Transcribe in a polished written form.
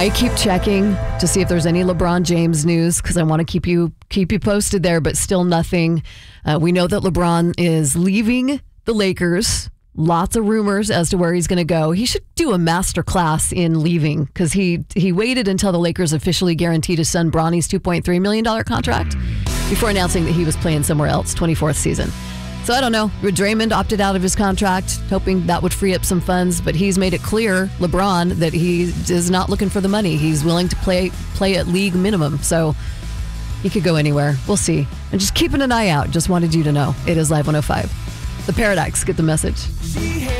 I keep checking to see if there's any LeBron James news because I want to keep you posted there, but still nothing. We know that LeBron is leaving the Lakers. Lots of rumors as to where he's going to go. He should do a master class in leaving because he waited until the Lakers officially guaranteed his son Bronny's $2.3 million contract before announcing that he was playing somewhere else, 24th season. So I don't know. Draymond opted out of his contract, hoping that would free up some funds, but he's made it clear, LeBron, that he is not looking for the money. He's willing to play at league minimum, so he could go anywhere. We'll see. And just keeping an eye out. Just wanted you to know. It is Live 105. The Paradox. Get the message.